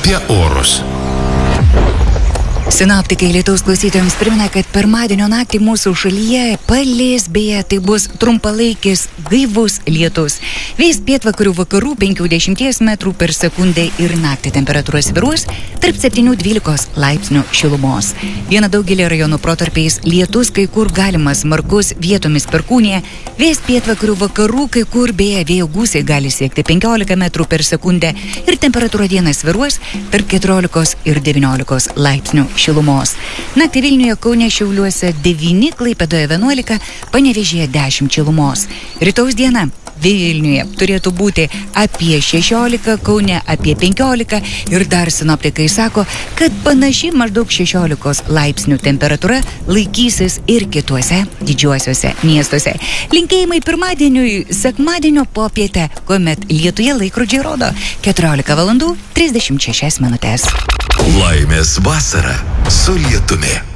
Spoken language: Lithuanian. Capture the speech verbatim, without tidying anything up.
apie orus. Sinoptikai lietaus klausytojams primena, kad pirmadienio naktį mūsų šalyje palis, beje, tai bus trumpalaikis gaivus lietus. Vėjas pietvakarių vakarų penkių dešimties metrų per sekundę ir naktį temperatūra svyruos tarp septynių dvylikos laipsnių šilumos. Dieną daugelį rajonų protarpiais lietus, kai kur galimas smarkus, vietomis perkūnija. Vėjas pietvakarių vakarų, kai kur beje vėjo gūsiai gali siekti penkiolika metrų per sekundę ir temperatūra dieną svyruos tarp keturiolikos ir devyniolikos laipsnių šilumos. Naktį Vilniuje, Kaune, Šiauliuose devyni, Klaipėdoje vienuolika, Panevėžyje dešimt šilumos. Rytaus diena Vilniuje turėtų būti apie šešiolika, Kaune apie penkiolika ir dar sinoptikai sako, kad panaši maždaug šešiolikos laipsnių temperatūra laikysis ir kituose didžiuosiuose miestuose. Linkėjimai pirmadieniui, sekmadienio popietę, kuomet lietuje laikrodžiai rodo keturiolika valandų trisdešimt šešias minutės. Laimės vasara su lietumi.